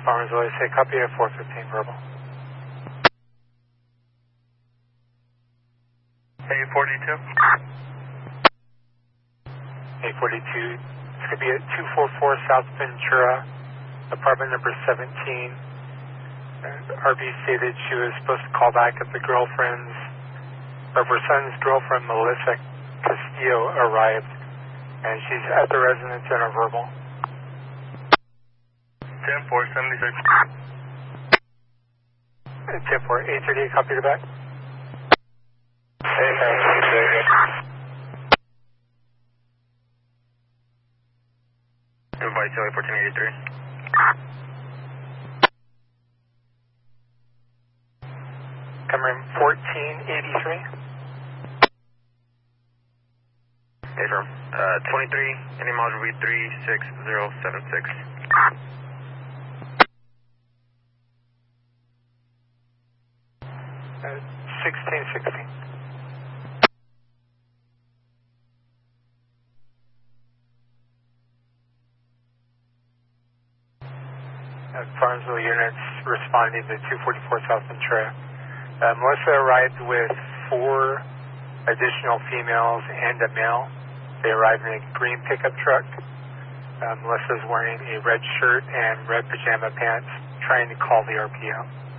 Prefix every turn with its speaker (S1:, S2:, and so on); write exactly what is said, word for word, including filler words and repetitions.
S1: Farmersville, say copy at four fifteen verbal.
S2: A forty-two.
S1: A forty-two, it's going to be at two forty-four South Ventura, apartment number seventeen. Uh, R B stated she was supposed to call back if the girlfriend's, or her son's girlfriend, Melissa Castillo, arrived, and she's at the residence in a verbal.
S2: ten four seventy-six.
S1: ten four, eight thirty-eight, copy to back.
S2: Hey, hey, Invite Charlie fourteen eighty-three.
S1: Cameron fourteen eighty-three.
S2: Hey, firm. Uh, twenty-three, any miles will be three six zero seven six.
S1: Uh, sixteen sixty. Uh, Farmsville units responding to two forty-four South Ventura. Uh, Melissa arrived with four additional females and a male. They arrived in a green pickup truck. Uh, Melissa's wearing a red shirt and red pajama pants, trying to call the R P O.